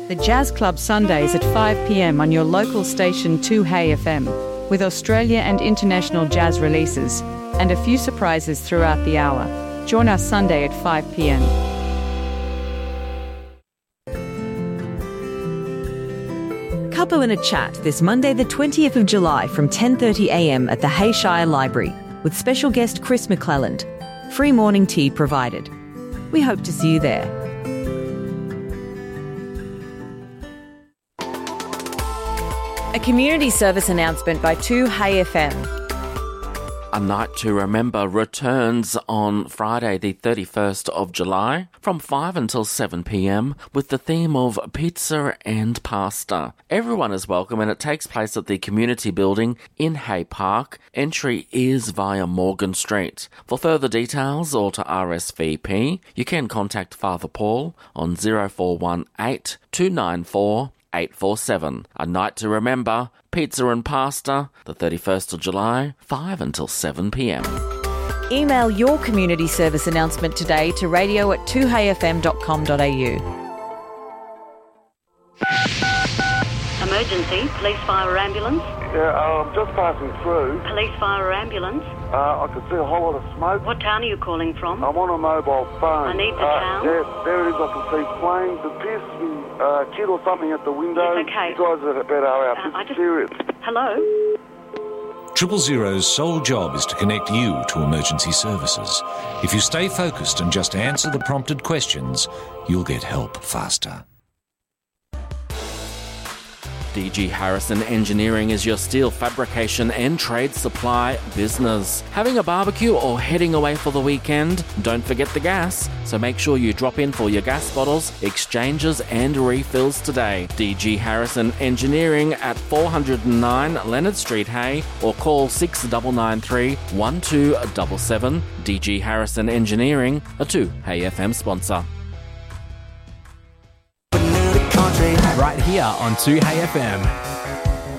The Jazz Club Sundays at 5 p.m. on your local station 2 Hey FM, with Australia and international jazz releases, and a few surprises throughout the hour. Join us Sunday at 5 p.m. Cuppo in a Chat this Monday the 20th of July from 10:30 a.m. at the Hayshire Library with special guest Chris McClelland. Free morning tea provided. We hope to see you there. A community service announcement by 2 Hey FM. A Night to Remember returns on Friday the 31st of July from 5 until 7 p.m. with the theme of pizza and pasta. Everyone is welcome and it takes place at the community building in Hay Park. Entry is via Morgan Street. For further details or to RSVP, you can contact Father Paul on 0418 294 847. A Night to Remember, pizza and pasta, the 31st of July, 5 until 7 p.m. Email your community service announcement today to radio@2heyfm.com.au. Emergency, police, fire, ambulance. Yeah, I'm just passing through. Police, fire, ambulance. I could see a whole lot of smoke. What town are you calling from? I'm on a mobile phone. I need the town. Yeah, there it is. I can see flames. It appears to be a kid or something at the window. Yes, okay. You guys are better out. This is serious. Hello? 000's sole job is to connect you to emergency services. If you stay focused and just answer the prompted questions, you'll get help faster. DG Harrison Engineering is your steel fabrication and trade supply business. Having a barbecue or heading away for the weekend? Don't forget the gas. So make sure you drop in for your gas bottles, exchanges and refills today. DG Harrison Engineering at 409 Leonard Street, Hay, or call 6993 1277. DG Harrison Engineering, a 2 Hey FM sponsor. Right here on 2 Hey FM.